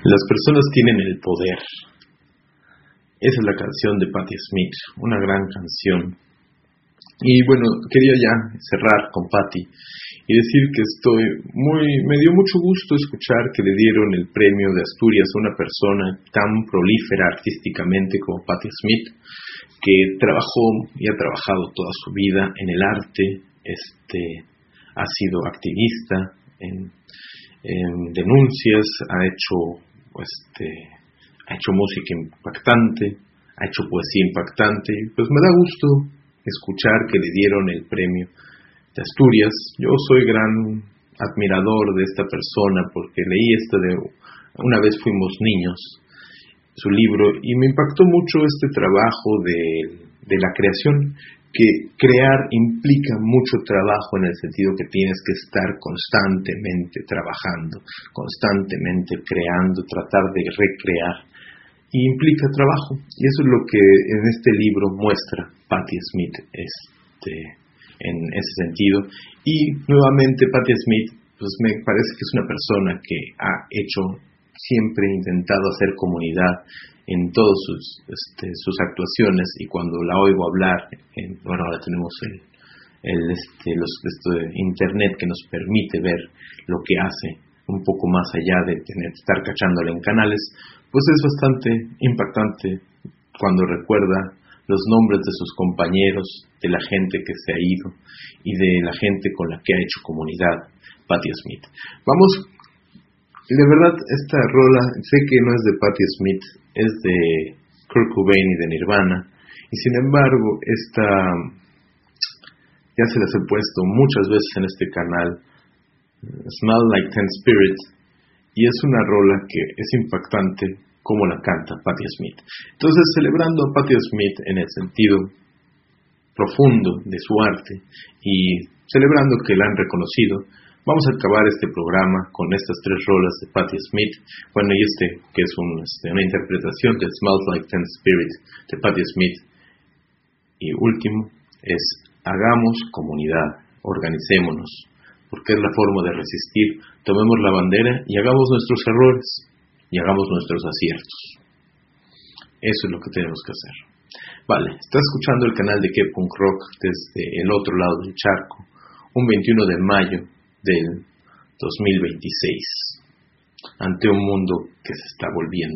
Las personas tienen el poder. Esa es la canción de Patti Smith, una gran canción. Y bueno, quería ya cerrar con Patti y decir que me dio mucho gusto escuchar que le dieron el premio de Asturias a una persona tan prolífera artísticamente como Patti Smith, que trabajó y ha trabajado toda su vida en el arte, ha sido activista en denuncias, ha hecho música impactante, ha hecho poesía impactante, y pues me da gusto escuchar que le dieron el premio de Asturias. Yo soy gran admirador de esta persona porque leí Una vez fuimos niños, su libro, y me impactó mucho este trabajo de la creación, que crear implica mucho trabajo en el sentido que tienes que estar constantemente trabajando, constantemente creando, tratar de recrear, y implica trabajo, y eso es lo que en este libro muestra Patti Smith en ese sentido. Y nuevamente Patti Smith, pues me parece que es una persona que siempre intentado hacer comunidad en todas sus actuaciones, y cuando la oigo hablar, ahora tenemos internet que nos permite ver lo que hace un poco más allá de estar cachándola en canales, pues es bastante impactante cuando recuerda los nombres de sus compañeros, de la gente que se ha ido y de la gente con la que ha hecho comunidad Patti Smith. Vamos. De verdad, esta rola, sé que no es de Patti Smith, es de Kurt Cobain y de Nirvana, y sin embargo, ya se las he puesto muchas veces en este canal, Smell Like Teen Spirit, y es una rola que es impactante como la canta Patti Smith. Entonces, celebrando a Patti Smith en el sentido profundo de su arte, y celebrando que la han reconocido, vamos a acabar este programa con estas 3 rolas de Patti Smith. Bueno, y que es una interpretación de Smells Like Teen Spirit de Patti Smith. Y último es: hagamos comunidad, organicémonos, porque es la forma de resistir. Tomemos la bandera y hagamos nuestros errores y hagamos nuestros aciertos. Eso es lo que tenemos que hacer. Vale, está escuchando el canal de K-Punk Rock desde el otro lado del charco, un 21 de mayo del 2026, ante un mundo que se está volviendo